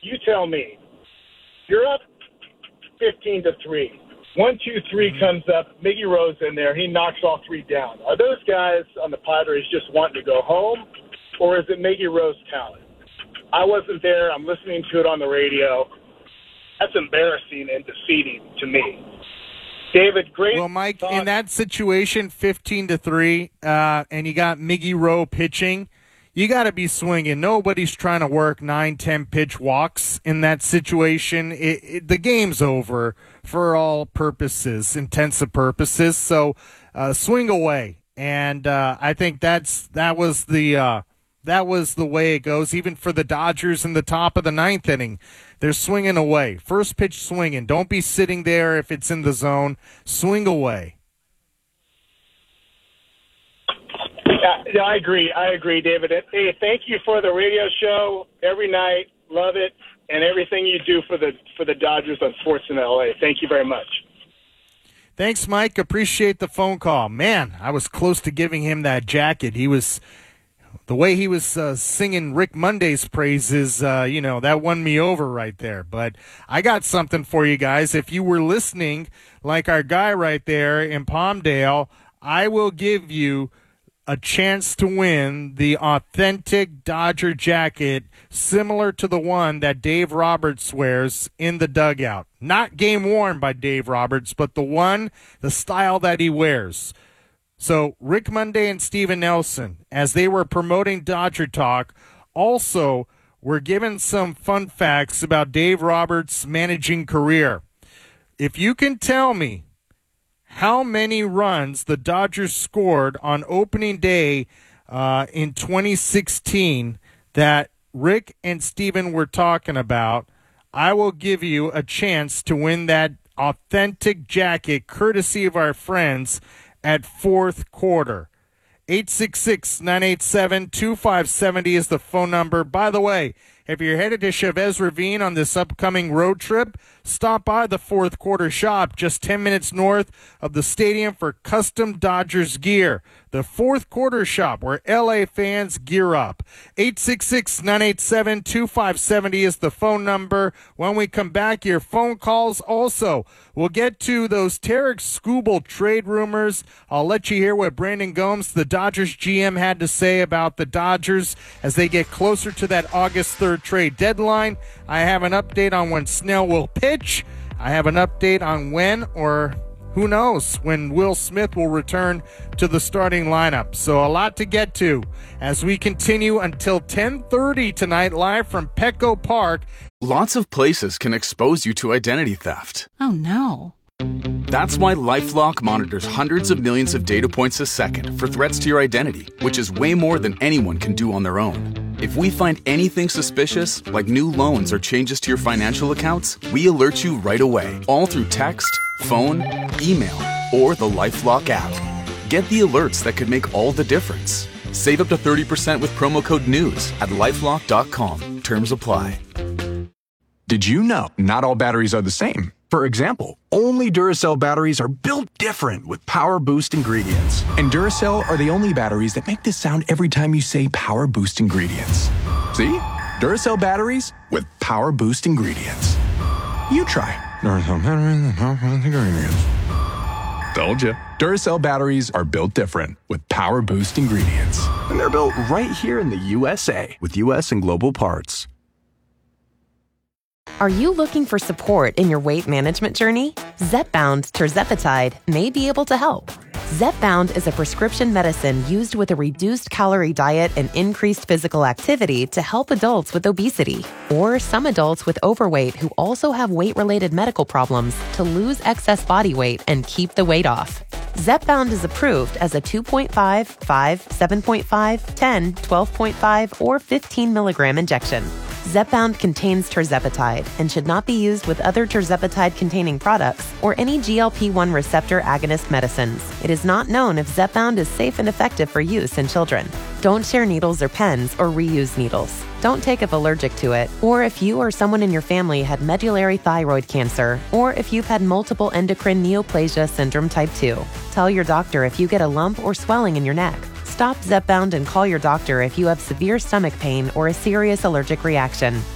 you tell me. You're up 15-3. 1, 2, 3 comes up. Miggy Rose in there. He knocks all 3 down. Are those guys on the Padres just wanting to go home, or is it Miggy Rose talent? I wasn't there. I'm listening to it on the radio. That's embarrassing and defeating to me. David, great. Well, Mike, in that situation, 15-3, and you got Miggy Rowe pitching, you got to be swinging. Nobody's trying to work 9, 10 pitch walks in that situation. The game's over for all purposes, intensive purposes. So swing away, and I think that was the way it goes. Even for the Dodgers in the top of the 9th inning, they're swinging away. First pitch swinging. Don't be sitting there if it's in the zone. Swing away. Yeah, I agree, David. Hey, thank you for the radio show every night. Love it, and everything you do for the Dodgers on Sports in LA. Thank you very much. Thanks, Mike. Appreciate the phone call. Man, I was close to giving him that jacket. The way he was singing Rick Monday's praises, that won me over right there. But I got something for you guys. If you were listening, like our guy right there in Palmdale, I will give you a chance to win the authentic Dodger jacket similar to the one that Dave Roberts wears in the dugout. Not game worn by Dave Roberts, but the style that he wears. So Rick Monday and Steven Nelson, as they were promoting Dodger Talk, also were given some fun facts about Dave Roberts' managing career. If you can tell me how many runs the Dodgers scored on opening day in 2016 that Rick and Steven were talking about, I will give you a chance to win that authentic jacket courtesy of our friends at Fourth Quarter. 866-987-2570 is the phone number. By the way, if you're headed to Chavez Ravine on this upcoming road trip, stop by the Fourth Quarter shop just 10 minutes north of the stadium for custom Dodgers gear. The Fourth Quarter shop, where LA fans gear up. 866-987-2570 is the phone number. When we come back, your phone calls also. We'll get to those Tarek Skubal trade rumors. I'll let you hear what Brandon Gomes, the Dodgers GM, had to say about the Dodgers as they get closer to that August 3rd trade deadline. I have an update on when Snell will pitch. I have an update on when, or who knows, when Will Smith will return to the starting lineup. So a lot to get to as we continue until 10:30 tonight, live from Petco Park. Lots of places can expose you to identity theft. Oh, no. That's why LifeLock monitors hundreds of millions of data points a second for threats to your identity, which is way more than anyone can do on their own. If we find anything suspicious, like new loans or changes to your financial accounts, we alert you right away, all through text, phone, email, or the LifeLock app. Get the alerts that could make all the difference. Save up to 30% with promo code NEWS at LifeLock.com. Terms apply. Did you know not all batteries are the same? For example, only Duracell batteries are built different with Power Boost ingredients. And Duracell are the only batteries that make this sound every time you say Power Boost ingredients. See? Duracell batteries with Power Boost ingredients. You try Duracell batteries with Power Boost ingredients. Told you. Duracell batteries are built different with Power Boost ingredients. And they're built right here in the USA with US and global parts. Are you looking for support in your weight management journey? Zepbound tirzepatide may be able to help. Zepbound is a prescription medicine used with a reduced calorie diet and increased physical activity to help adults with obesity, or some adults with overweight who also have weight-related medical problems to lose excess body weight and keep the weight off. Zepbound is approved as a 2.5, 5, 7.5, 10, 12.5, or 15 milligram injection. Zepbound contains tirzepatide and should not be used with other tirzepatide-containing products or any GLP-1 receptor agonist medicines. It is not known if Zepbound is safe and effective for use in children. Don't share needles or pens or reuse needles. Don't take if allergic to it, or if you or someone in your family had medullary thyroid cancer, or if you've had multiple endocrine neoplasia syndrome type 2. Tell your doctor if you get a lump or swelling in your neck. Stop Zepbound and call your doctor if you have severe stomach pain or a serious allergic reaction.